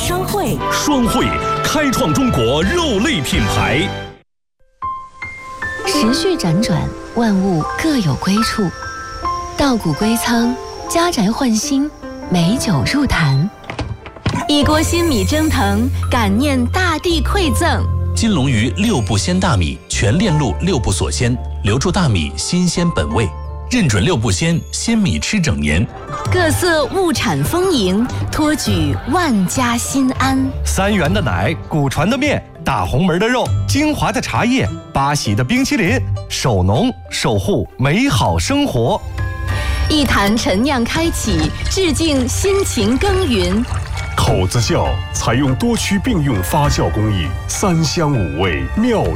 双汇， 双汇开创中国肉类品牌。 时序辗转，万物各有归处。稻谷归仓，家宅换新，美酒入坛。一锅新米蒸腾，感念大地馈赠。 金龙鱼6步鲜大米，全链路6步锁鲜，留住大米新鲜本味。认准6步鲜，鲜米吃整年。 各色物产丰盈，托举万家心安。 3元的奶，古传的面，大红门的肉，精华的茶叶，八喜的冰淇淋，守农守护美好生活。 一坛陈酿开启，致敬辛勤耕耘。 口子窖采用多区并用发酵工艺，3香5味妙